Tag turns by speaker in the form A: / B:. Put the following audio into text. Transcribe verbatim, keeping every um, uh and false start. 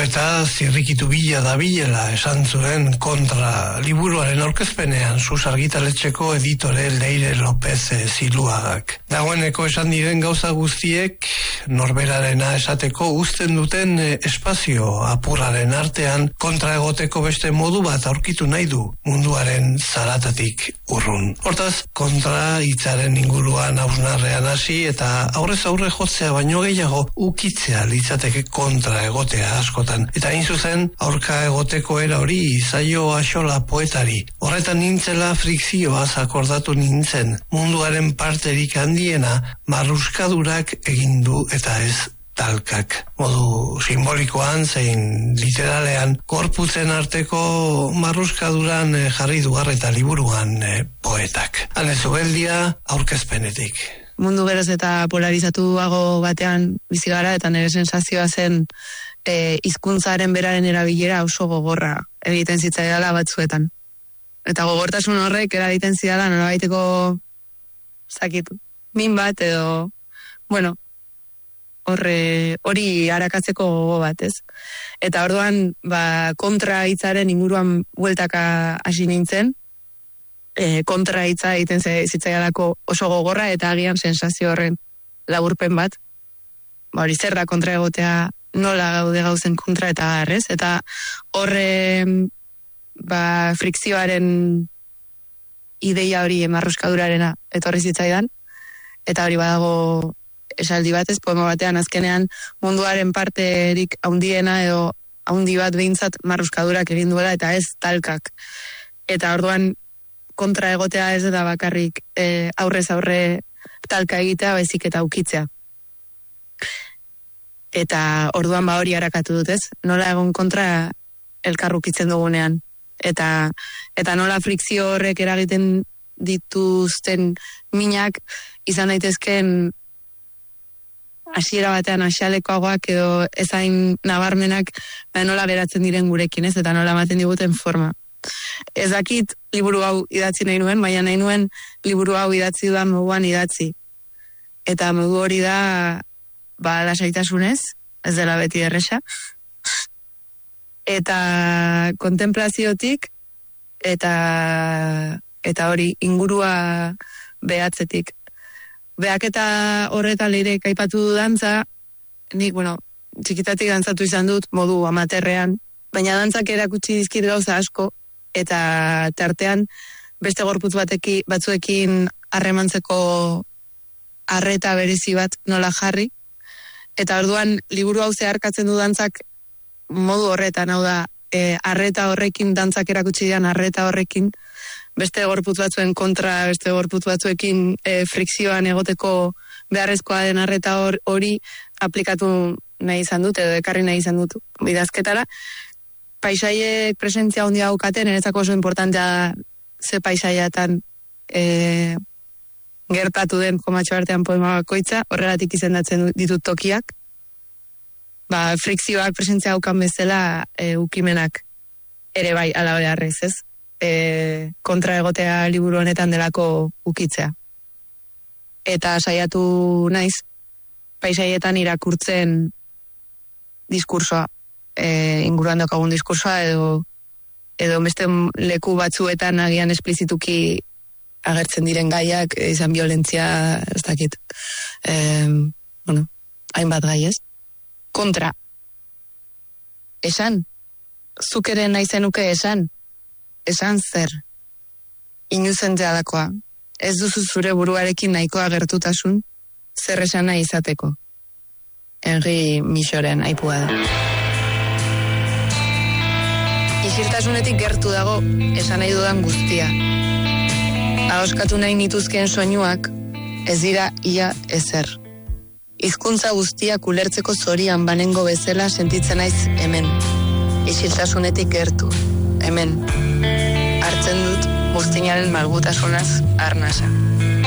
A: Poeta zirrikitu bila da bilela esan zuen kontra liburuaren aurkezpenean sus argitaletxeko editore Leire López Ziluagak. Dagoeneko esan diren gauza guztiek norberarena esateko uzten duten espazio apurraren artean kontra egoteko beste modu bat aurkitu nahi du munduaren zaratatik urrun. Hortaz, kontra hitzaren inguruan hausnarrean hasi eta aurrez aurre jotzea baino gehiago ukitzea litzateke kontra egotea asko. Eta hain zuzen, aurka egoteko era hori zaio Axola poetari. Horretan nintzela frikzioaz akordatu nintzen, munduaren parterik handiena marruskadurak egindu eta ez talkak. Modu simbolikoan zein literalean gorputzen arteko marruskaduran jarri dugar eta liburuan poetak. Ane Zubeldia, aurkezpenetik.
B: Mundu geroz eta polarizatuago batean bizi gara eta nire sensazioa zen E, hizkuntzaren beraren erabilera oso gogorra egiten zitzaidala batzuetan. Eta gogortasun horrek eragiten zidala nolabaiteko zakitu, min bat edo, bueno, horre, hori arakatzeko gogo bat, ez? Eta orduan, ba, kontra hitzaren inguruan bueltaka hasi nintzen, e, kontra hitza egiten zitzaidalako oso gogorra eta agian sensazio horren laburpen bat, ba, hori zer da kontra egotea nola gaude gauzen kontra eta garrez, eta horre ba, frikzioaren ideia hori emarruskadurarena etorri zitzaidan, eta hori badago esaldi batez, poema batean azkenean munduaren parterik haundiena edo haundi bat behintzat marruskadurak egin duela eta ez talkak. Eta orduan kontra egotea ez da bakarrik e, aurrez aurre talka egitea, baizik eta ukitzea. Eta orduan ba hori harakatu dut, ez? Nola egon kontra elkarrukitzen dugunean. Eta, eta nola frikzio horrek eragiten dituzten minak izan daitezken hasiera batean asialekoagoak edo ezain nabarmenak ba, nola geratzen diren gurekin, ez? Eta nola ematen diguten forma. Ez dakit liburu hau idatzi nahi nuen, baina nahi nuen liburu hau idatzi dudan moduan idatzi. Eta modu hori da ba, lasaitasunez, ez dela beti erresa. Eta kontemplaziotik, eta eta hori ingurua behatzetik. Beaketa horretan leire kaipatu du dantza, nik, bueno, txikitatik dantzatu izan dut, modu amaterrean, baina dantzak erakutsi dizkit gauza asko, eta tartean beste gorputz bateki, batzuekin harremantzeko arreta berezi bat nola jarri, eta orduan liburu hau zeharkatzen du dantzak modu horretan, hau da, e, arreta horrekin, dantzak erakutsi dian arreta horrekin, beste gorputz batzuen kontra, beste gorputz batzuekin e, frikzioan egoteko beharrezkoa den arreta hor, hori aplikatu nahi izan dut, edo ekarri nahi izan dut bidazketara. Paisaiek presentzia handia daukaten, niretzako oso importantea ze paisaiatan e, gertatu den komatxo artean poema bakoitza, horregatik izendatzen ditut tokiak. Ba, frikzioak presentzia daukan bezala e, ukimenak ere bai ala beharrez, ez? E, kontra egotea liburu honetan delako ukitzea. Eta saiatu naiz, paisaietan irakurtzen diskursoa, e, inguruan daukagun diskursoa, edo, edo beste leku batzuetan agian esplizituki agertzen diren gaiak, izan violentzia, ez dakit, e, bueno, hainbat gai ez. Kontra. Esan. Zuk ere nahi zenuke esan. Esan zer. Inuzentzea dakoa. Ez duzu zure buruarekin nahikoa gertutasun, zer esan nahi izateko. Henri Michoren aipua da. Isiltasunetik gertu dago, esan nahi dudan guztia. Ahoskatu nahi nituzkeen soinuak, ez dira ia ezer. Hizkuntza guztiak ulertzeko zorian banengo bezala sentitzen naiz hemen. Isiltasunetik gertu, hemen. Hartzen dut guztinaren malgutasunaz arnasa.